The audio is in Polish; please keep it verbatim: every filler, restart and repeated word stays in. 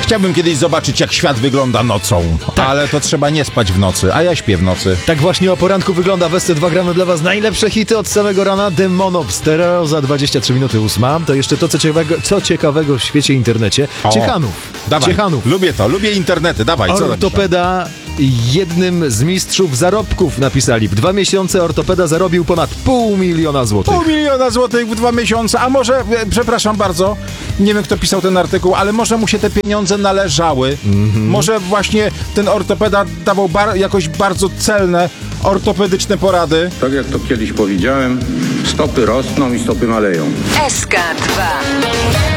Chciałbym kiedyś zobaczyć, jak świat wygląda nocą, tak. Ale to trzeba nie spać w nocy, a ja śpię w nocy. Tak właśnie o poranku wygląda. W S C dwa gramy dla was najlepsze hity od samego rana. Demonob Stereo za dwadzieścia trzy minuty ósma. To jeszcze to, co ciekawego, co ciekawego w świecie internecie. O, Ciechanów. Dawaj, Ciechanów. Lubię to, lubię internety, dawaj. Co Ortopeda jednym z mistrzów zarobków napisali. W dwa miesiące ortopeda zarobił ponad pół miliona złotych. Pół miliona złotych w dwa miesiące, a może, przepraszam bardzo, nie wiem kto pisał ten artykuł, ale może mu się te pieniądze należały. Mm-hmm. Może właśnie ten ortopeda dawał bar- jakoś bardzo celne, ortopedyczne porady. Tak jak to kiedyś powiedziałem, stopy rosną i stopy maleją. S K dwa.